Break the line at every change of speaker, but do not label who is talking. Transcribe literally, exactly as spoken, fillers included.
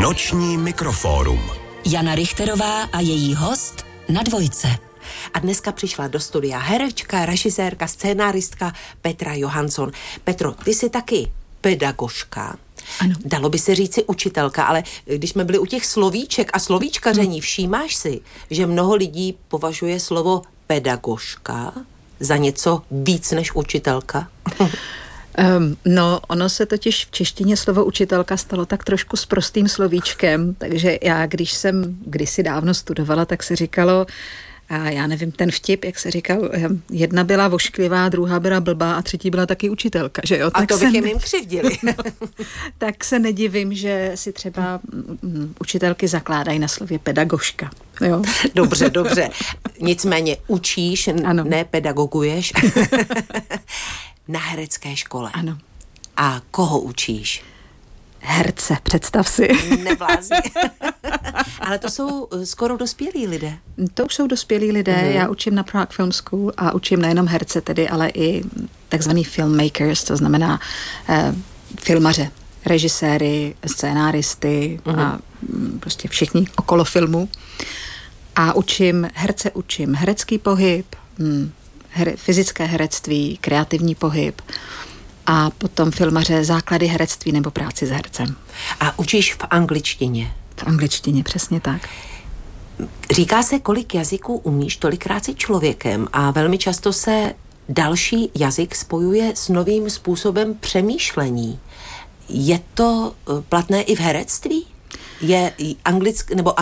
Noční mikrofórum.
Jana Richterová a její host na Dvojce.
A dneska přišla do studia herečka, režisérka, scénáristka Petra Johansson. Petro, ty jsi taky pedagožka.
Ano.
Dalo by se říci učitelka, ale když jsme byli u těch slovíček a slovíčkaření, všímáš si, že mnoho lidí považuje slovo pedagožka za něco víc než učitelka?
Um, no, ono se totiž v češtině slovo učitelka stalo tak trošku s prostým slovíčkem, takže já, když jsem kdysi dávno studovala, tak se říkalo, a já nevím, ten vtip, jak se říkal, jedna byla vošklivá, druhá byla blbá a třetí byla taky učitelka, že jo?
A
tak
to bych jim
ne...
jim křivdili.
No, tak se nedivím, že si třeba učitelky zakládají na slově pedagožka. Jo?
Dobře, dobře. Nicméně učíš,
ano.
Ne pedagoguješ. Na herecké škole.
Ano.
A koho učíš?
Herce, představ si.
Neblázni. Ale to jsou skoro dospělí lidé.
To už jsou dospělí lidé. Mm. Já učím na Prague Film School a učím nejenom herce tedy, ale i takzvaný filmmakers, to znamená eh, filmaře, režiséry, scénáristy mm. a prostě všichni okolo filmu. A učím, herce učím herecký pohyb, hm, her, fyzické herectví, kreativní pohyb a potom filmaře základy herectví nebo práci s hercem.
A učíš v angličtině?
V angličtině, přesně tak.
Říká se, kolik jazyků umíš, tolikrát si člověkem a velmi často se další jazyk spojuje s novým způsobem přemýšlení. Je to platné i v herectví? Je anglicky nebo